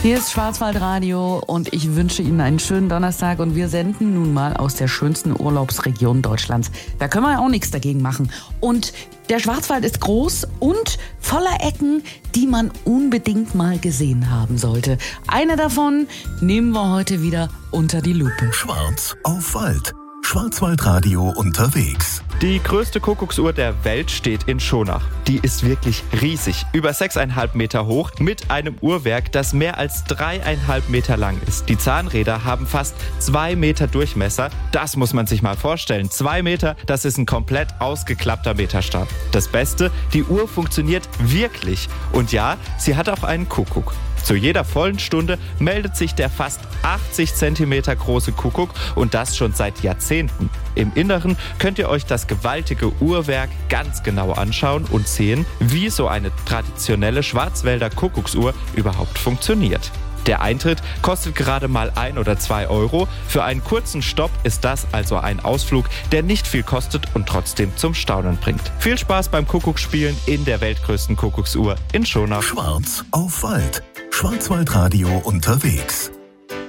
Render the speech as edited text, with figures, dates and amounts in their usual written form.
Hier ist Schwarzwaldradio und ich wünsche Ihnen einen schönen Donnerstag und wir senden nun mal aus der schönsten Urlaubsregion Deutschlands. Da können wir ja auch nichts dagegen machen. Und der Schwarzwald ist groß und voller Ecken, die man unbedingt mal gesehen haben sollte. Eine davon nehmen wir heute wieder unter die Lupe. Schwarz auf Wald. Schwarzwaldradio unterwegs. Die größte Kuckucksuhr der Welt steht in Schonach. Die ist wirklich riesig, über 6,5 Meter hoch, mit einem Uhrwerk, das mehr als 3,5 Meter lang ist. Die Zahnräder haben fast 2 Meter Durchmesser. Das muss man sich mal vorstellen. 2 Meter, das ist ein komplett ausgeklappter Meterstab. Das Beste, die Uhr funktioniert wirklich. Und ja, sie hat auch einen Kuckuck. Zu jeder vollen Stunde meldet sich der fast 80 Zentimeter große Kuckuck und das schon seit Jahrzehnten. Im Inneren könnt ihr euch das gewaltige Uhrwerk ganz genau anschauen und sehen, wie so eine traditionelle Schwarzwälder Kuckucksuhr überhaupt funktioniert. Der Eintritt kostet gerade mal 1 oder 2 Euro. Für einen kurzen Stopp ist das also ein Ausflug, der nicht viel kostet und trotzdem zum Staunen bringt. Viel Spaß beim Kuckuckspielen in der weltgrößten Kuckucksuhr in Schonach. Schwarz auf Wald. Schwarzwaldradio unterwegs.